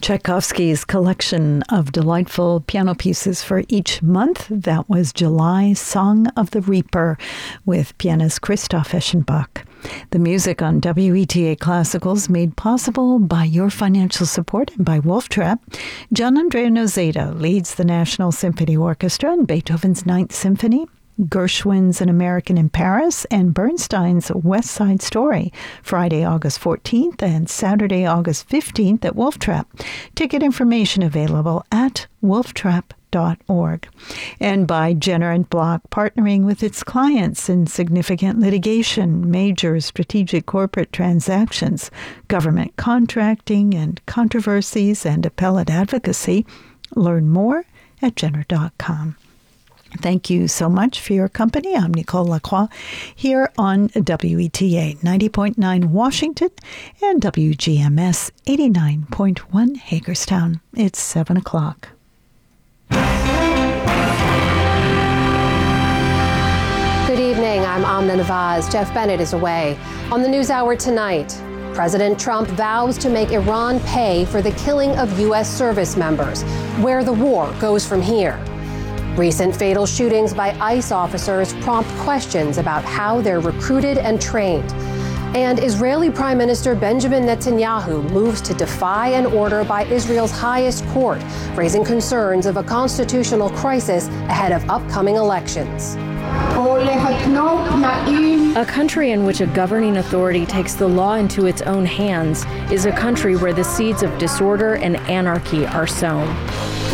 Tchaikovsky's collection of delightful piano pieces for each month. That was July Song of the Reaper with pianist Christoph Eschenbach. The music on WETA Classicals made possible by your financial support and by Wolf Trap. Gian Andrea Nozeda leads the National Symphony Orchestra in Beethoven's Ninth Symphony, Gershwin's An American in Paris, and Bernstein's West Side Story, Friday, August 14th and Saturday, August 15th at Wolf Trap. Ticket information available at wolftrap.org. And by Jenner & Block, partnering with its clients in significant litigation, major strategic corporate transactions, government contracting and controversies, and appellate advocacy. Learn more at jenner.com. Thank you so much for your company. I'm Nicole Lacroix here on WETA 90.9 Washington and WGMS 89.1 Hagerstown. It's 7 o'clock. Good evening. I'm Amna Nawaz. Jeff Bennett is away. On the NewsHour tonight, President Trump vows to make Iran pay for the killing of U.S. service members. Where the war goes from here. Recent fatal shootings by ICE officers prompt questions about how they're recruited and trained. And Israeli Prime Minister Benjamin Netanyahu moves to defy an order by Israel's highest court, raising concerns of a constitutional crisis ahead of upcoming elections. A country in which a governing authority takes the law into its own hands is a country where the seeds of disorder and anarchy are sown.